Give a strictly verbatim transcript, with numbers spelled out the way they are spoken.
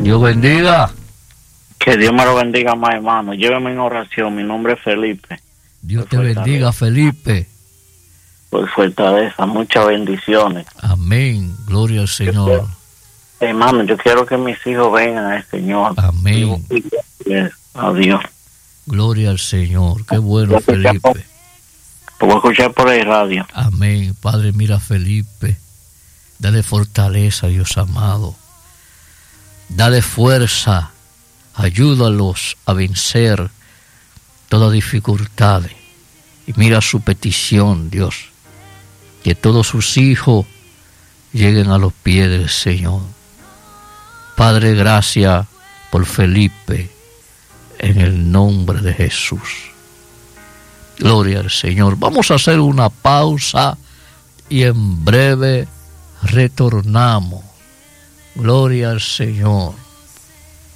Dios bendiga. Que Dios me lo bendiga más, hermano. Lléveme en oración. Mi nombre es Felipe. Dios te bendiga, Felipe. Por fortaleza, muchas bendiciones. Amén. Gloria al Señor. Hermano, yo quiero que mis hijos vengan al Señor. Amén. Adiós. Gloria al Señor. Qué bueno, Felipe. Lo voy a escuchar por el radio. Amén. Padre, mira a Felipe. Dale fortaleza, Dios amado. Dale fuerza. Ayúdalos a vencer todas dificultades. Y mira su petición, Dios. Que todos sus hijos lleguen a los pies del Señor. Padre, gracias por Felipe. En el nombre de Jesús. Gloria al Señor. Vamos a hacer una pausa y en breve retornamos. Gloria al Señor.